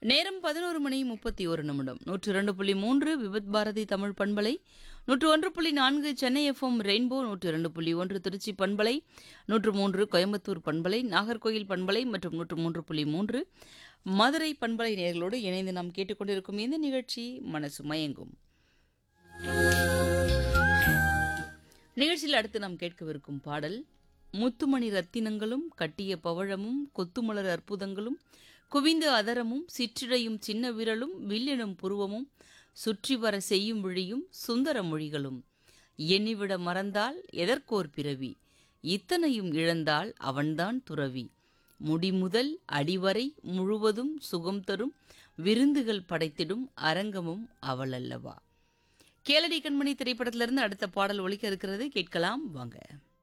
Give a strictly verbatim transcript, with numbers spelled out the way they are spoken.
நேரம் பதினொரு மணி முப்பத்தி ஒரு நிமிடம். நூற்று இரண்டு புள்ளி மூன்று விவித் பாரதி தமிழ் பண்பலை, நூற்று ஒன்று புள்ளி நான்கு சென்னை எஃப்எம் ரெயின்போ, நூற்று இரண்டு புள்ளி ஒன்று திருச்சி பண்பலை, நூற்று மூன்று கோயம்புத்தூர் பண்பலை, நாகர்கோயில் பண்பலை மற்றும் நூற்று மூன்று புள்ளி மூன்று மதுரை பண்பலை நேயர்களோடு இணைந்து நாம் கேட்டுக்கொண்டிருக்கும் இந்த நிகழ்ச்சி மனசு மயங்கும். நிகழ்ச்சியில் அடுத்து நாம் கேட்கவிருக்கும் பாடல் முத்துமணி ரத்தினங்களும் கட்டிய பவழமும் கொத்துமலர் அற்புதங்களும் குவிந்த அதரமும் சிற்றிடையும் சின்ன விரலும் வில்லினும் புருவமும் சுற்றி வர செய்யும் விழியும் சுந்தர மொழிகளும் எண்ணிவிட மறந்தால் எதற்கோர் பிறவி இத்தனையும் இழந்தால் அவன்தான் துறவி முடிமுதல் அடிவரை முழுவதும் சுகம் தரும் விருந்துகள் படைத்திடும் அரங்கமும் அவளல்லவா. கேளடி கண்மணி திரைப்படத்திலிருந்து அடுத்த பாடல் ஒலிக்க இருக்கிறது, கேட்கலாம் வாங்க.